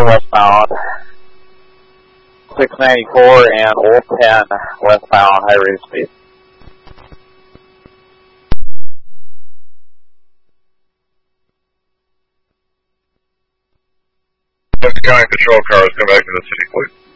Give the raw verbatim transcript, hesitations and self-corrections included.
westbound. six ninety-four and Old ten westbound, high rate of speed. West County patrol cars, come back to the city, please.